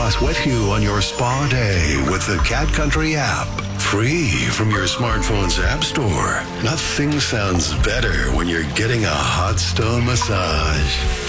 Spas with you on your spa day with the Cat Country app. Free from your smartphone's app store. Nothing sounds better when you're getting a hot stone massage.